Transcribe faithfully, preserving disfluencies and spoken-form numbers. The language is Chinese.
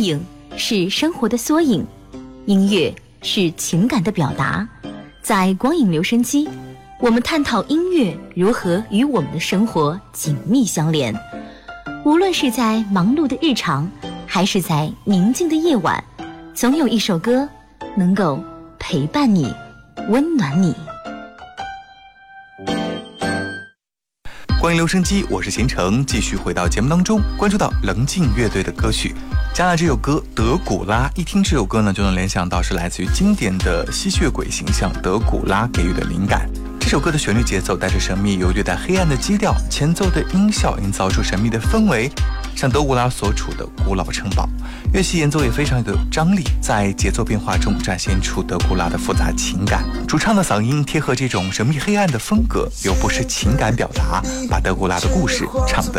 意影，是生活的缩影，音乐是情感的表达。在光影留声机，我们探讨音乐如何与我们的生活紧密相连。无论是在忙碌的日常，还是在宁静的夜晚，总有一首歌能够陪伴你，温暖你。 光影留声机，我是贤成，继续回到节目当中，关注到棱镜乐队的歌曲。加拿这首歌德古拉，一听这首歌呢，就能联想到是来自于经典的吸血鬼形象德古拉给予的灵感。这首歌的旋律节奏带着神秘又略带黑暗的基调，前奏的音效营造出神秘的氛围，像德古拉所处的古老城堡。乐器演奏也非常有张力，在节奏变化中展现出德古拉的复杂情感。主唱的嗓音贴合这种神秘黑暗的风格，又不失情感表达，把德古拉的故事唱得